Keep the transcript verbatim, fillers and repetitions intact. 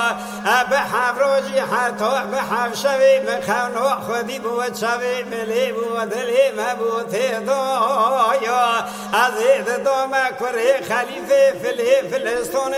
به حفروجی حتی به حف شوی مخانو خودی بود شوی ملی بود دلی مبود دایا از اید دام کره خلیفه فلی فلسطون